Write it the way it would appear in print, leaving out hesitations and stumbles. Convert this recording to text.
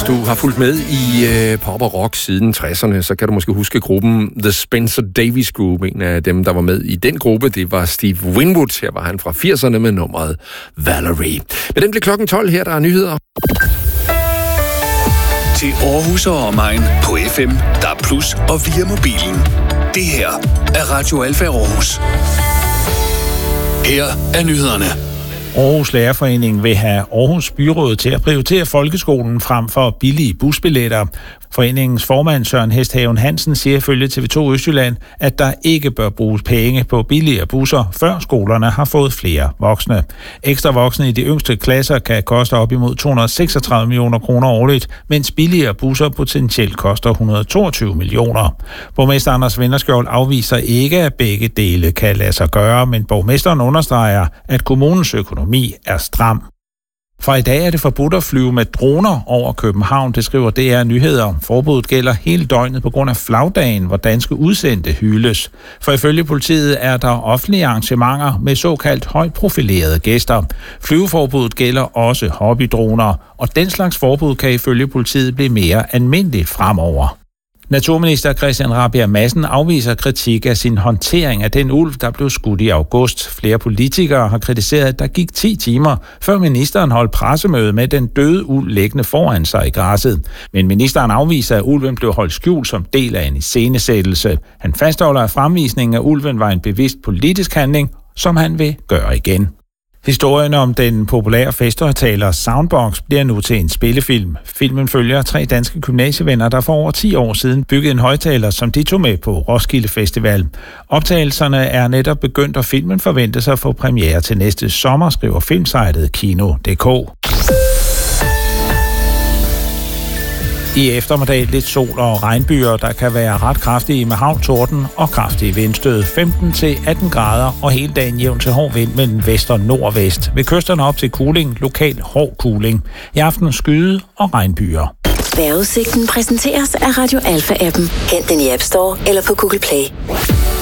du har fulgt med i pop og rock siden 60'erne, så kan du måske huske gruppen The Spencer Davis Group. En af dem, der var med i den gruppe, det var Steve Winwood. Her var han fra 80'erne med nummeret Valerie. Men den blev klokken 12. Her der er nyheder. Til Aarhus og omegn på FM, DAB+ og via mobilen. Det her er Radio Alfa Aarhus. Her er nyhederne. Aarhus Lærerforening vil have Aarhus Byråd til at prioritere folkeskolen frem for billige busbilletter. Foreningens formand Søren Hesthaven Hansen siger ifølge TV2 Østjylland, at der ikke bør bruges penge på billigere busser, før skolerne har fået flere voksne. Ekstra voksne i de yngste klasser kan koste op imod 236 millioner kroner årligt, mens billigere busser potentielt koster 122 millioner. Borgmester Anders Vennerskjold afviser ikke, at begge dele kan lade sig gøre, men borgmesteren understreger, at kommunens økonomi er stram. Fra i dag er det forbudt at flyve med droner over København, det skriver DR Nyheder. Forbuddet gælder hele døgnet på grund af flagdagen, hvor danske udsendte hyldes. For ifølge politiet er der offentlige arrangementer med såkaldt højt profilerede gæster. Flyveforbuddet gælder også hobbydroner, og den slags forbud kan ifølge politiet blive mere almindeligt fremover. Naturminister Christian Rabjerg Madsen afviser kritik af sin håndtering af den ulv, der blev skudt i august. Flere politikere har kritiseret, at der gik 10 timer, før ministeren holdt pressemøde med den døde ulv liggende foran sig i græsset. Men ministeren afviser, at ulven blev holdt skjult som del af en iscenesættelse. Han fastholder, at fremvisningen af ulven var en bevidst politisk handling, som han vil gøre igen. Historien om den populære festhøjtaler Soundbox bliver nu til en spillefilm. Filmen følger 3 danske gymnasievenner, der for over 10 år siden byggede en højtaler, som de tog med på Roskilde Festival. Optagelserne er netop begyndt, og filmen forventes at få premiere til næste sommer, skriver filmsejtet Kino.dk. I eftermiddag lidt sol og regnbyer, der kan være ret kraftige med havl, torden og kraftige vindstød. 15-18 grader og hele dagen jævn til hård vind mellem vest og nordvest. Ved kysterne op til kuling, lokal hård kuling. I aften skyde og regnbyer. Vejrudsigten præsenteres af Radio Alfa-appen. Hent den i App Store eller på Google Play.